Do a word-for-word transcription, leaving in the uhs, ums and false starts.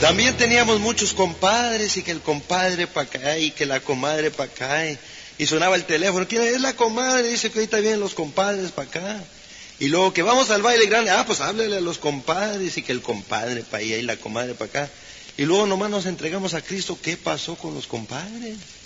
También teníamos muchos compadres, y que el compadre para acá, y que la comadre para acá, y, y sonaba el teléfono. ¿Quién es la comadre? Dice que ahorita vienen los compadres para acá. Y luego que vamos al baile grande, ah, pues háblele a los compadres, y que el compadre para allá y la comadre para acá. Y luego nomás nos entregamos a Cristo. ¿Qué pasó con los compadres?